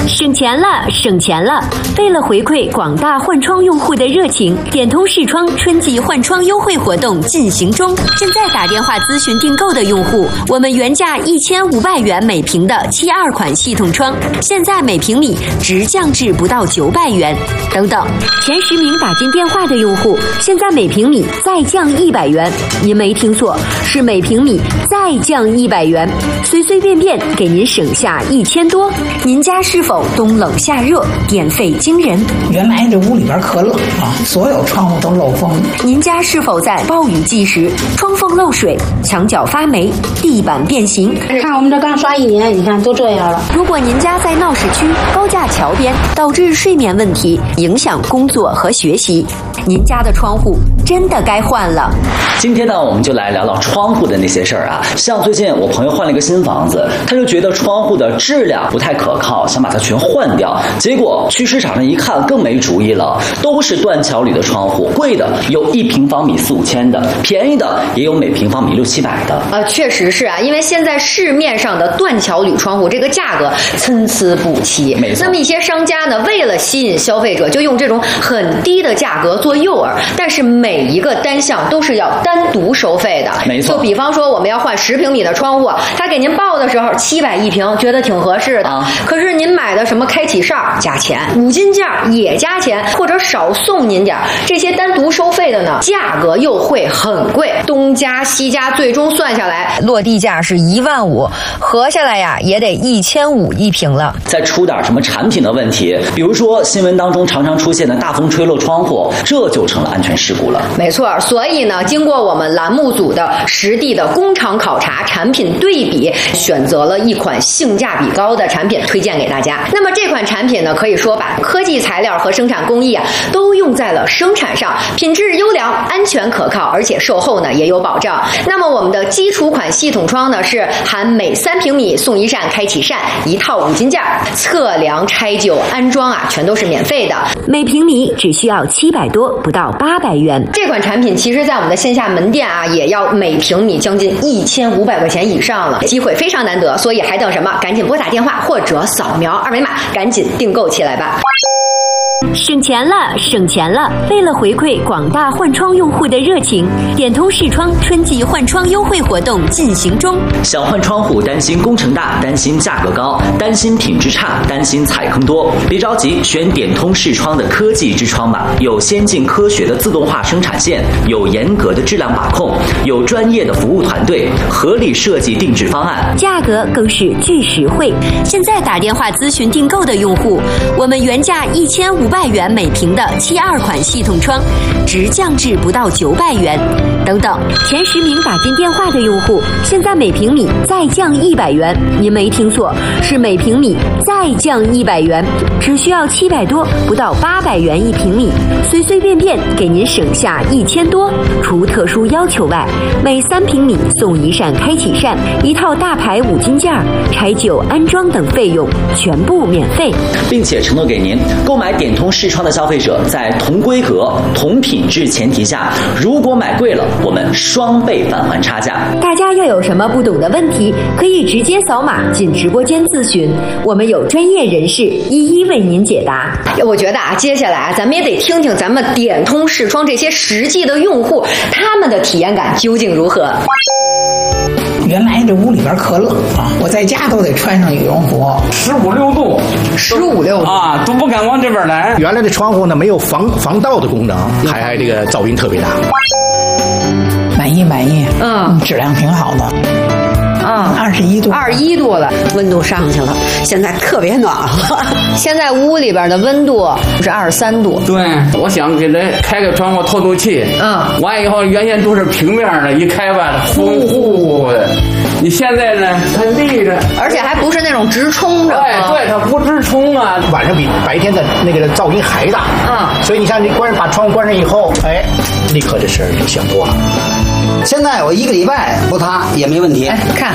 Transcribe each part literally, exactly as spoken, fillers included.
省钱了，省钱了！为了回馈广大换窗用户的热情，点通视窗春季换窗优惠活动进行中。现在打电话咨询订购的用户，我们原价一千五百元每平的七二款系统窗，现在每平米直降至不到九百元。等等，前十名打进电话的用户，现在每平米再降一百元。您没听错，是每平米再降一百元，随随便便给您省下一千多。您家是否冬冷夏热，电费惊人？ 原来这屋里边可冷了，所有窗户都漏风。 您家是否在暴雨季时窗缝漏水、墙角发霉、地板变形？ 看我们这刚刷一年，你看都这样了。 如果您家在闹市区、高架桥边，导致睡眠问题，影响工作和学习，您家的窗户真的该换了。 今天呢，我们就来聊聊窗户的那些事儿啊。像最近我朋友换了一个新房子，他就觉得窗户的质量不太可靠，想把它全换掉。结果去市场上一看，更没主意了，都是断桥铝的窗户，贵的有一平方米四五千的，便宜的也有每平方米六七百的。 呃，确实是啊，因为现在市面上的断桥铝窗户这个价格参差不齐。 没错。 那么一些商家呢，为了吸引消费者，就用这种很低的价格做诱饵，但是每一个单项都是要单独收费的。 没错。 就比方说我们要换十平米的窗户，他给您报的时候七百一平，觉得挺合适的。啊。可是您买的什么开启哨加钱，五金件也加钱，或者少送您点，这些单独收费的呢，价格又会很贵，东加西加，最终算下来落地价是一万五，合下来呀也得一千五一平了。 再出点什么产品的问题，比如说新闻当中常常出现的大风吹漏窗户，这就成了安全事故了。 没错，所以呢，经过我们栏目组的实地的工厂考察、产品对比，选择了一款性价比高的产品推荐给大家。那么这款产品呢，可以说把科技材料和生产工艺啊都用在了生产上，品质优良、安全可靠，而且售后呢也有保障。那么我们的基础款系统窗呢，是含每三平米送一扇开启扇，一套五金件，测量、拆旧、安装啊，全都是免费的。 每平米只需要七百多，不到八百元。 这款产品其实在我们的线下门店啊，也要每平米将近一千五百块钱以上了，机会非常难得，所以还等什么？赶紧拨打电话或者扫描二维码，赶紧订购起来吧。 省钱了，省钱了！为了回馈广大换窗用户的热情，点通视窗春季换窗优惠活动进行中。 想换窗户，担心工程大，担心价格高，担心品质差，担心踩坑多，别着急，选点通视窗的科技之窗吧。有先进科学的自动化生产线，有严格的质量把控，有专业的服务团队，合理设计定制方案， 价格更是巨实惠。现在打电话咨询订购的用户，我们原价一千五百元每平的七二款系统窗，直降至不到九百元。等等，前十名打进电话的用户，现在每平米再降一百元。您没听错，是每平米再降一百元，只需要七百多，不到八百元一平米，随随便便给您省下一千多。除特殊要求外，每三平米送一扇开启扇，一套大牌五金件，拆旧、安装等费用全部免费， 并且承诺给您购买点通视窗的消费者，在同规格、同品质前提下，如果买贵了，我们双倍返还差价。 大家要有什么不懂的问题，可以直接扫码进直播间咨询，我们有专业人士一一为您解答。 我觉得啊，接下来啊，咱们也得听听咱们点通视窗这些实际的用户，他们的体验感究竟如何。 原来这屋里边可冷啊，我在家都得穿上羽绒服， 十五六度， 十五六度啊，都不敢往这边来。 原来的窗户呢没有防防盗的功能，还还这个噪音特别大。 满意满意， 嗯， 质量挺好的。 啊， 二十一度， 二十一度了， 温度上去了，现在特别暖和。 现在屋里边的温度是二十三度。 对，我想给它开个窗户透透气。 嗯， 完以后原先都是平面的，一开吧风呼呼的。你现在呢，它立着， 而且还不是那种直冲着。 对对，它不直冲啊。 晚上比白天的那个噪音还大。 嗯， 所以你像你关把窗户关上以后，哎，立刻这事儿就想多了。 现在我一个礼拜不擦也没问题。 哎，看，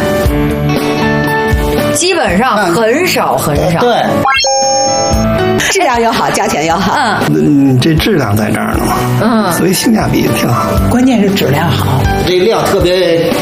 基本上很少很少。 对，质量又好，价钱又好。 嗯嗯，这质量在这儿呢嘛。 嗯， 所以性价比挺好。 关键是质量好， 这料特别